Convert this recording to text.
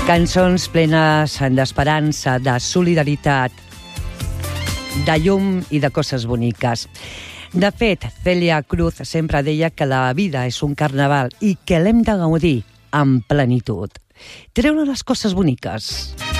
Cançons plenes d'esperança, de solidaritat, de llum i de coses boniques. De fet, Celia Cruz sempre deia que la vida és un carnaval i que l'hem de gaudir amb plenitud. Treure les coses boniques.